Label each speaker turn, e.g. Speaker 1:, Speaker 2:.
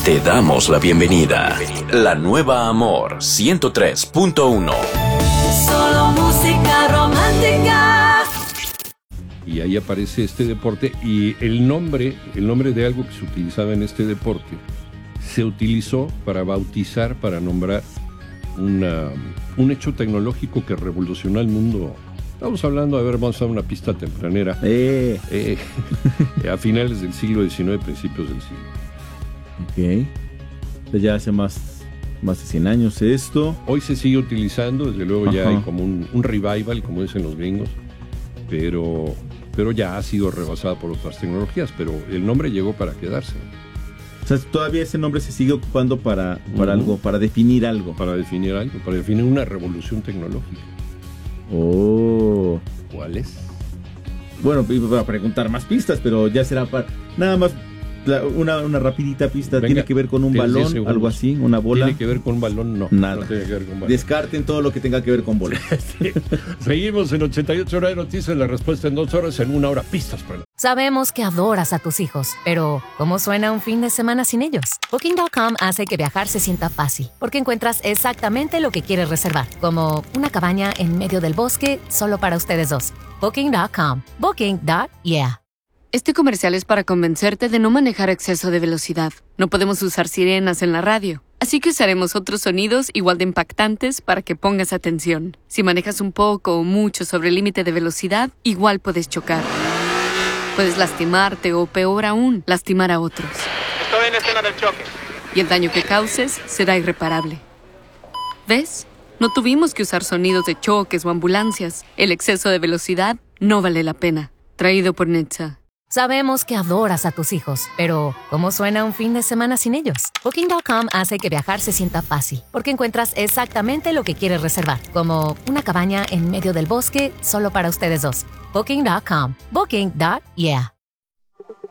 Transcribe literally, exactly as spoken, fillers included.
Speaker 1: Te damos la bienvenida. La nueva Amor ciento tres punto uno.
Speaker 2: Solo música romántica.
Speaker 3: Y ahí aparece este deporte y el nombre, el nombre de algo que se utilizaba en este deporte se utilizó para bautizar, para nombrar una, un hecho tecnológico que revolucionó el mundo. Estamos hablando, a ver, vamos a una pista tempranera.
Speaker 4: Eh.
Speaker 3: Eh, a finales del siglo diecinueve, principios del siglo.
Speaker 4: Ok. Pues ya hace más, más de cien años esto.
Speaker 3: Hoy se sigue utilizando, desde luego. Ajá. Ya hay como un, un revival, como dicen los gringos, pero, pero ya ha sido rebasada por otras tecnologías, pero el nombre llegó para quedarse.
Speaker 4: O sea, todavía ese nombre se sigue ocupando para, para uh-huh. algo, para definir algo.
Speaker 3: Para definir algo, para definir una revolución tecnológica.
Speaker 4: Oh.
Speaker 3: ¿Cuál es?
Speaker 4: Bueno, iba a preguntar más pistas, pero ya será para... Nada más la, una, una rapidita pista. Venga, ¿tiene que ver con un balón, algo así? ¿Una bola?
Speaker 3: ¿Tiene que ver con un balón? No.
Speaker 4: Nada.
Speaker 3: No tiene que ver con balón.
Speaker 4: Descarten todo lo que tenga que ver con bola.
Speaker 3: Sí. Seguimos en ochenta y ocho horas de noticias. La respuesta en dos horas, en una hora. Pistas, perdón.
Speaker 5: Sabemos que adoras a tus hijos, pero ¿cómo suena un fin de semana sin ellos? Booking punto com hace que viajar se sienta fácil, porque encuentras exactamente lo que quieres reservar, como una cabaña en medio del bosque solo para ustedes dos. Booking punto com. Booking. Yeah.
Speaker 6: Este comercial es para convencerte de no manejar a exceso de velocidad. No podemos usar sirenas en la radio, así que usaremos otros sonidos igual de impactantes para que pongas atención. Si manejas un poco o mucho sobre el límite de velocidad, igual puedes chocar. Puedes lastimarte o, peor aún, lastimar a otros.
Speaker 7: Estoy en escena del choque.
Speaker 6: Y el daño que causes será irreparable. ¿Ves? No tuvimos que usar sonidos de choques o ambulancias. El exceso de velocidad no vale la pena. Traído por Netza.
Speaker 5: Sabemos que adoras a tus hijos, pero ¿cómo suena un fin de semana sin ellos? Booking punto com hace que viajar se sienta fácil, porque encuentras exactamente lo que quieres reservar, como una cabaña en medio del bosque solo para ustedes dos. Booking punto com. Booking. Yeah.